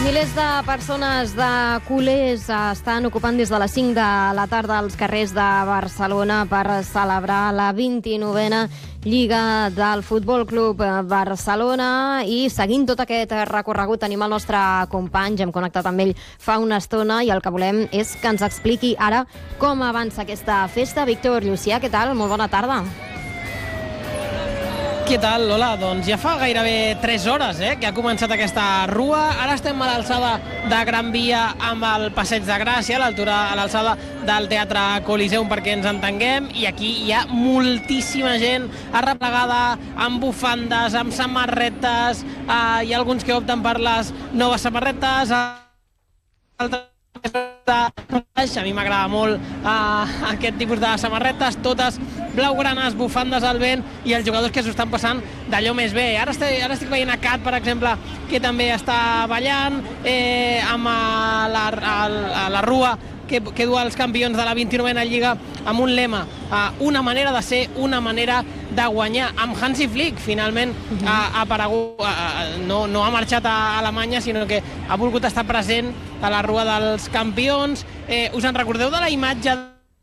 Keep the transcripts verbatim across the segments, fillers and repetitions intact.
Milers de persones de culers estan ocupant des de les cinc de la tarda els carrers de Barcelona per celebrar la vint-i-novena Lliga del Futbol Club Barcelona, i seguint tot aquest recorregut tenim el nostre company, hem connectat amb ell fa una estona i el que volem és que ens expliqui ara com avança aquesta festa. Víctor Llucià, què tal? Molt bona tarda. Què tal, Lola? Doncs ja fa gairebé tres hores eh, que ha començat aquesta rua. Ara estem a l'alçada de Gran Via amb el Passeig de Gràcia, a l'altura, a l'alçada del Teatre Coliseum, perquè ens entenguem, i aquí hi ha moltíssima gent arreplegada amb bufandes, amb samarretes, eh, hi ha alguns que opten per les noves samarretes, altres a mi m'agrada molt uh, aquest tipus de samarretes, totes blaugranes, bufandes al vent, i els jugadors que s'ho estan passant d'allò més bé. Ara estic, ara estic veient a Cat, per exemple, que també està ballant eh, amb a la, a, a la rua que, que du els campions de la vint-i-novena Lliga amb un lema, uh, una manera de ser, una manera de guanyar, amb Hansi Flick finalment uh, ha aparegut, uh, no, no ha marxat a Alemanya, sinó que ha volgut estar present a la rua dels campions. Eh, us en recordeu de la imatge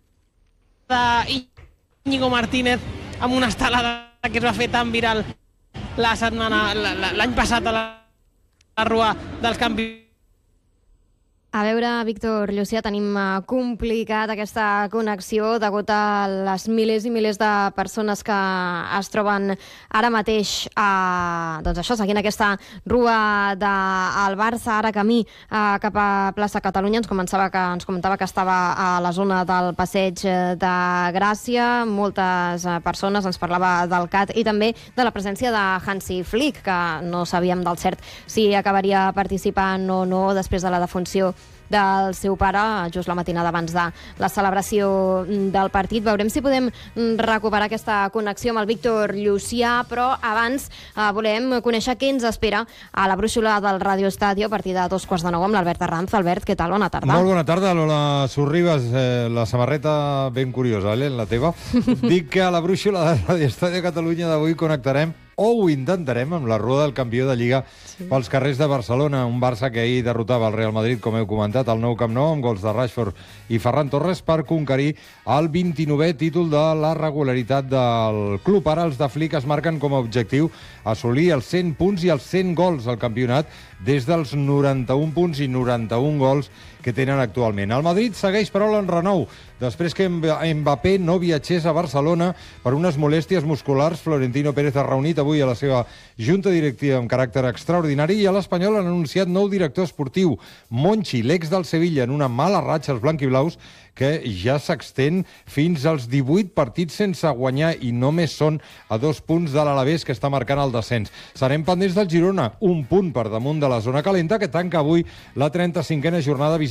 d'Iñigo Martínez amb una estelada que es va fer tan viral la setmana, l'any passat a la, la rua dels campions? A veure, Víctor Llucià, tenim complicat aquesta connexió degut a les milers i milers de persones que es troben ara mateix a, doncs això, seguint aquesta rua del Barça, ara camí a, cap a plaça Catalunya. Ens, començava que, ens comentava que estava a la zona del Passeig de Gràcia. Moltes persones, ens parlava del Cat i també de la presència de Hansi Flick, que no sabíem del cert si acabaria participant o no després de la defunció del seu pare, just la matinada abans de la celebració del partit. Veurem si podem recuperar aquesta connexió amb el Víctor Llucià, però abans eh, volem conèixer què ens espera a la brúixola del Radio Estadio a partir de dos quarts de nou amb l'Albert Arranz. Albert, què tal? Bona tarda. Molt bona tarda, Lola Sorribas. Eh, la samarreta ben curiosa, eh, la teva. Dic que a la brúixola del Radio Estadio Catalunya d'avui connectarem o ho intentarem amb la rua del campió de Lliga sí. pels carrers de Barcelona, un Barça que ahir derrotava el Real Madrid, com heu comentat, al nou Camp Nou, amb gols de Rashford i Ferran Torres, per conquerir el vint-i-novè títol de la regularitat del club. Ara els de Flick es marquen com a objectiu assolir els cent punts i els cent gols al campionat des dels noranta-un punts i noranta-un gols que tenen actualment. El Madrid segueix, però, l'enrenou. Després que Mbappé no viatgés a Barcelona per unes molèsties musculars, Florentino Pérez ha reunit avui a la seva junta directiva amb caràcter extraordinari, i a l'Espanyol han anunciat nou director esportiu. Monchi, l'ex del Sevilla, en una mala ratxa als blanquiblaus, que ja s'extén fins als divuit partits sense guanyar, i només són a dos punts de l'Alavés, que està marcant el descens. Serem pendents del Girona, un punt per damunt de la zona calenta, que tanca avui la trenta-cinquena jornada